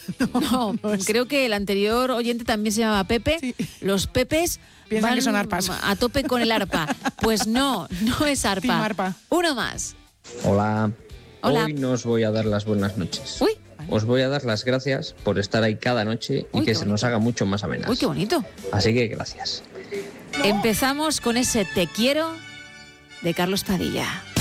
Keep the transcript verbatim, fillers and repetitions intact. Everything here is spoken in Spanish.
No, no es... creo que el anterior oyente también se llamaba Pepe. Sí. Los Pepes piensan van que son arpas. A tope con el arpa. Pues no, no es arpa. Team arpa. Uno más. Hola. Hola. Hoy no os voy a dar las buenas noches. Uy. Os voy a dar las gracias por estar ahí cada noche y Uy, que se nos haga mucho más amenas. Uy, qué bonito. Así que gracias. No. Empezamos con ese Te quiero de Carlos Padilla.